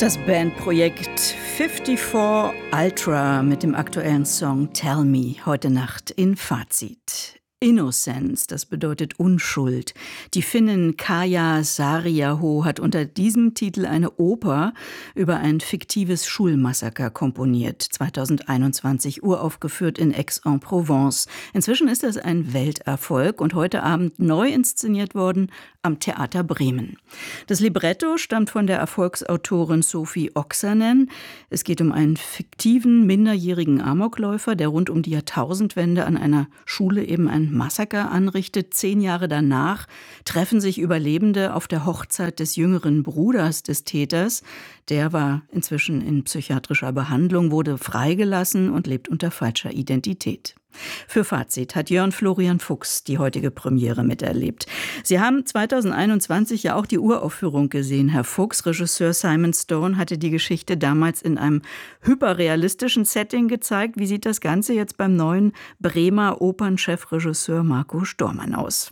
Das Bandprojekt 54 Ultra mit dem aktuellen Song Tell Me heute Nacht in Fazit. Innocence, das bedeutet Unschuld. Die Finnin Kaija Saariaho hat unter diesem Titel eine Oper über ein fiktives Schulmassaker komponiert. 2021 uraufgeführt in Aix-en-Provence. Inzwischen ist das ein Welterfolg und heute Abend neu inszeniert worden am Theater Bremen. Das Libretto stammt von der Erfolgsautorin Sophie Oksanen. Es geht um einen fiktiven, minderjährigen Amokläufer, der rund um die Jahrtausendwende an einer Schule eben ein Massaker anrichtet. 10 Jahre danach treffen sich Überlebende auf der Hochzeit des jüngeren Bruders des Täters. Der war inzwischen in psychiatrischer Behandlung, wurde freigelassen und lebt unter falscher Identität. Für Fazit hat Jörn Florian Fuchs die heutige Premiere miterlebt. Sie haben 2021 ja auch die Uraufführung gesehen, Herr Fuchs. Regisseur Simon Stone hatte die Geschichte damals in einem hyperrealistischen Setting gezeigt. Wie sieht das Ganze jetzt beim neuen Bremer Opernchefregisseur Marco Stormann aus?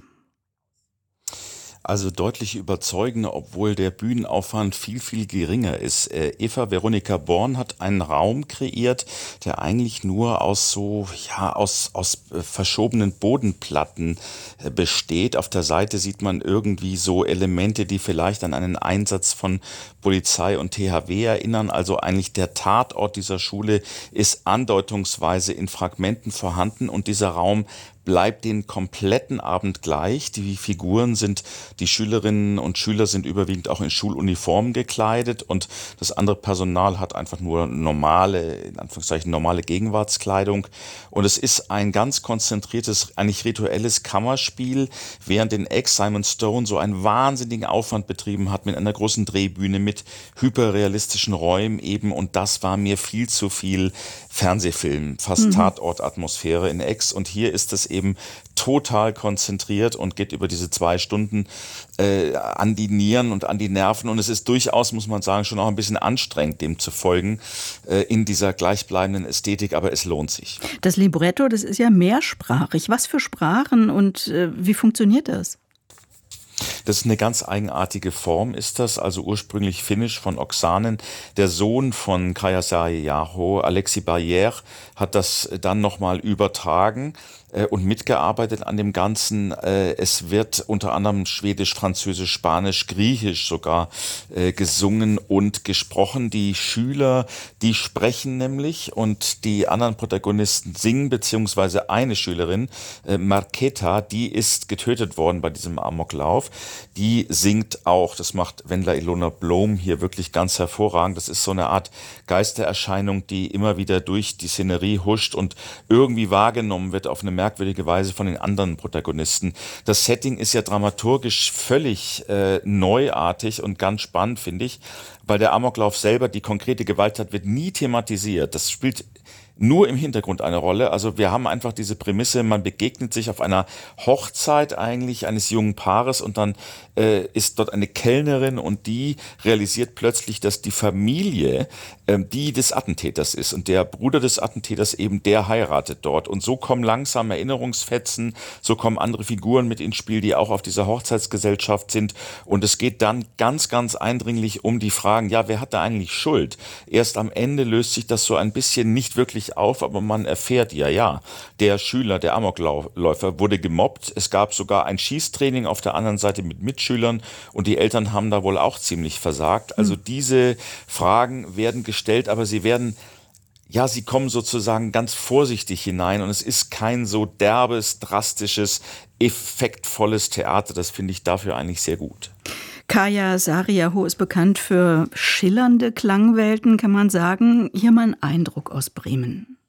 Also deutlich überzeugender, obwohl der Bühnenaufwand viel, viel geringer ist. Eva Veronika Born hat einen Raum kreiert, der eigentlich nur aus verschobenen Bodenplatten besteht. Auf der Seite sieht man irgendwie so Elemente, die vielleicht an einen Einsatz von Polizei und THW erinnern. Also eigentlich der Tatort dieser Schule ist andeutungsweise in Fragmenten vorhanden und dieser Raum bleibt den kompletten Abend gleich. Die Figuren die Schülerinnen und Schüler sind überwiegend auch in Schuluniformen gekleidet und das andere Personal hat einfach nur normale, in Anführungszeichen normale Gegenwartskleidung. Und es ist ein ganz konzentriertes, eigentlich rituelles Kammerspiel, während in Aix Simon Stone so einen wahnsinnigen Aufwand betrieben hat mit einer großen Drehbühne, mit hyperrealistischen Räumen eben. Und das war mir viel zu viel Fernsehfilm, fast Tatortatmosphäre in Aix. Und hier ist es eben total konzentriert und geht über diese 2 Stunden an die Nieren und an die Nerven. Und es ist durchaus, muss man sagen, schon auch ein bisschen anstrengend, dem zu folgen in dieser gleichbleibenden Ästhetik. Aber es lohnt sich. Das Libretto, das ist ja mehrsprachig. Was für Sprachen und wie funktioniert das? Das ist eine ganz eigenartige Form, ist das, also ursprünglich finnisch von Oksanen. Der Sohn von Kaija Saariaho, Aleksi Barrière, hat das dann nochmal übertragen und mitgearbeitet an dem Ganzen. Es wird unter anderem Schwedisch, Französisch, Spanisch, Griechisch sogar gesungen und gesprochen. Die Schüler, die sprechen nämlich und die anderen Protagonisten singen, beziehungsweise eine Schülerin, Marketa, die ist getötet worden bei diesem Amoklauf. Die singt auch, das macht Wendla Ilona Blom hier wirklich ganz hervorragend. Das ist so eine Art Geistererscheinung, die immer wieder durch die Szenerie huscht und irgendwie wahrgenommen wird auf eine merkwürdige Weise von den anderen Protagonisten. Das Setting ist ja dramaturgisch völlig neuartig und ganz spannend, finde ich, weil der Amoklauf selber, die konkrete Gewalttat, wird nie thematisiert. Das spielt nur im Hintergrund eine Rolle. Also wir haben einfach diese Prämisse, man begegnet sich auf einer Hochzeit eigentlich eines jungen Paares und dann ist dort eine Kellnerin und die realisiert plötzlich, dass die Familie die des Attentäters ist und der Bruder des Attentäters eben, der heiratet dort. Und so kommen langsam Erinnerungsfetzen, so kommen andere Figuren mit ins Spiel, die auch auf dieser Hochzeitsgesellschaft sind. Und es geht dann ganz, ganz eindringlich um die Fragen, ja, wer hat da eigentlich Schuld? Erst am Ende löst sich das so ein bisschen nicht wirklich auf, aber man erfährt ja, der Schüler, der Amokläufer wurde gemobbt. Es gab sogar ein Schießtraining auf der anderen Seite mit Mitschülern und die Eltern haben da wohl auch ziemlich versagt. Also diese Fragen werden gestellt, aber sie kommen sozusagen ganz vorsichtig hinein und es ist kein so derbes, drastisches, effektvolles Theater. Das finde ich dafür eigentlich sehr gut. Kaija Saariaho ist bekannt für schillernde Klangwelten, kann man sagen. Hier mal ein Eindruck aus Bremen.